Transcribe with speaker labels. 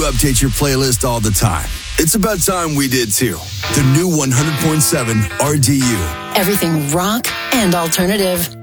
Speaker 1: you update your playlist all the time. It's about time we did too. The new 100.7 RDU.
Speaker 2: Everything rock and alternative.